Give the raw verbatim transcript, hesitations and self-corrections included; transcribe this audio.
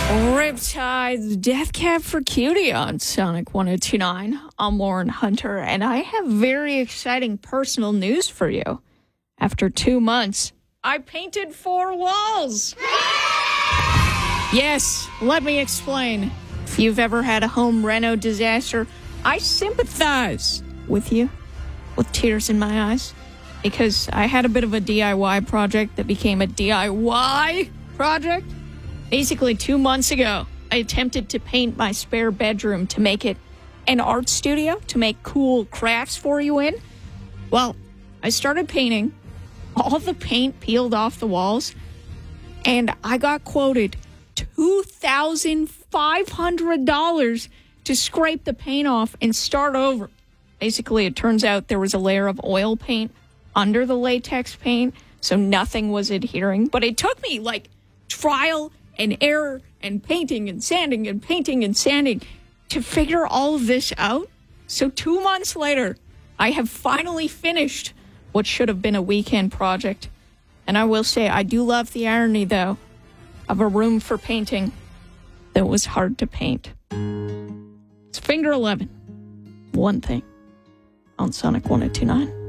Riptide's Death Cab for Cutie on Sonic one oh two point nine. I'm Lauren Hunter, and I have very exciting personal news for you. After two months, I painted four walls. Yes, let me explain. If you've ever had a home reno disaster, I sympathize with you with tears in my eyes, because I had a bit of a D I Y project that became a D I Y project. Basically, two months ago, I attempted to paint my spare bedroom to make it an art studio, to make cool crafts for you in. Well, I started painting. All the paint peeled off the walls, and I got quoted two thousand five hundred dollars to scrape the paint off and start over. Basically, it turns out there was a layer of oil paint under the latex paint, so nothing was adhering. But it took me, like, trial and error and painting and sanding and painting and sanding to figure all of this out. So two months later, I have finally finished what should have been a weekend project. And I will say, I do love the irony, though, of a room for painting that was hard to paint. It's Finger eleven. One thing on Sonic one oh two point nine.